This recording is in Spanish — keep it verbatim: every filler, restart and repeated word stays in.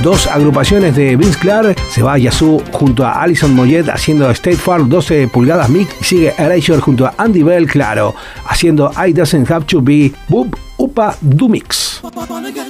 dos agrupaciones de Vince Clarke. Se va Yazoo junto a Alison Moyet haciendo State Farm doce pulgadas mix. Y sigue Erasure junto a Andy Bell, claro, haciendo I Doesn't Have to Be Boop Upa Du Mix.